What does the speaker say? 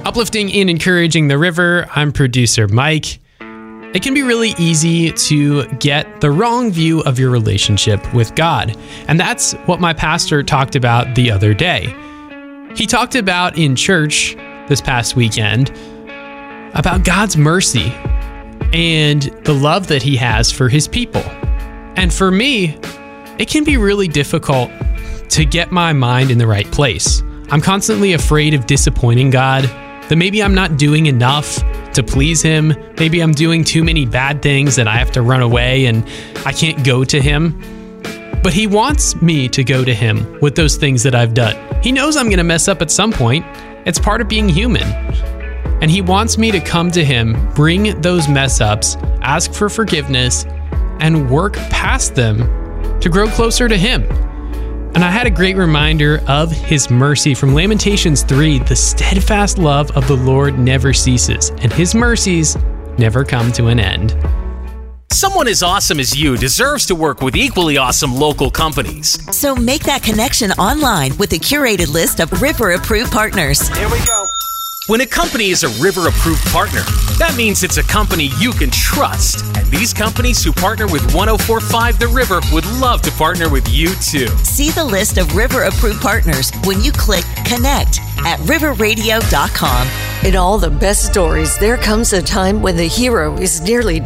Uplifting and encouraging the river, I'm producer Mike. It can be really easy to get the wrong view of your relationship with God. And that's what my pastor talked about the other day. He talked about in church this past weekend about God's mercy and the love that he has for his people. And for me, it can be really difficult to get my mind in the right place. I'm constantly afraid of disappointing God, that maybe I'm not doing enough to please him. Maybe I'm doing too many bad things that I have to run away and I can't go to him. But he wants me to go to him with those things that I've done. He knows I'm going to mess up at some point. It's part of being human. And he wants me to come to him, bring those mess ups, ask for forgiveness, and work past them to grow closer to him. And I had a great reminder of his mercy from Lamentations 3. The steadfast love of the Lord never ceases, and his mercies never come to an end. Someone as awesome as you deserves to work with equally awesome local companies. So make that connection online with a curated list of River-approved partners. Here we go. When a company is a River-approved partner, that means it's a company you can trust. And these companies who partner with 104.5 The River would love to partner with you too. See the list of River-approved partners when you click Connect at riverradio.com. In all the best stories, there comes a time when the hero is nearly